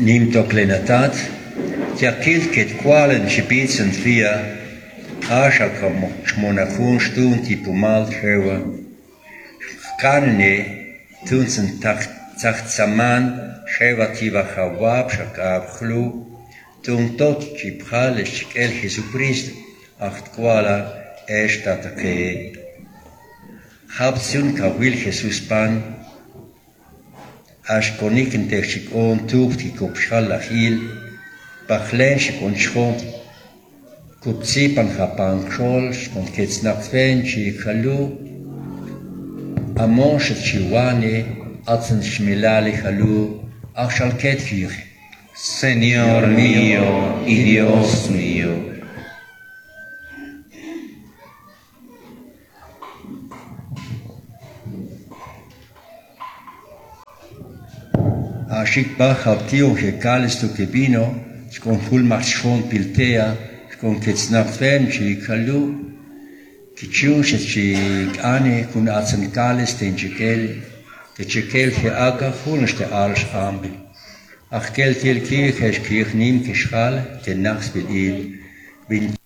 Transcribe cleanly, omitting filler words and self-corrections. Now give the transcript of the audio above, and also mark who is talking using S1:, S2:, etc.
S1: Nimt o plenatat, tiachil ket qualen shibitsen via, asha como shmonachun stun tipo mal trewa, kanne tunsen tacht saman, sheva tiva chawab shakab khlu, tun tot chipchal shkel Jesucristo, acht quala esta take. Habtsun ka wil Jesus pan, Ash koniken techik on tucht ki kop schallachil, bachlen shikon schont, kop zipan chapan kshol, shkon ketsnak fen chi chalu, amon shet chiwane, atzen shmilali chalu, ach shalket kirch.
S2: Señor mío y Dios mío.
S1: Ashik bach habtio che calisto che vino, con fulmach schon piltea, con ketsnak fen chi kalu, ki chiushe chi ane kun atzen calis den chikel, de chikel che aga hunste alsch ambi. Ach geld il kirch nim geschal, den nachs bil il,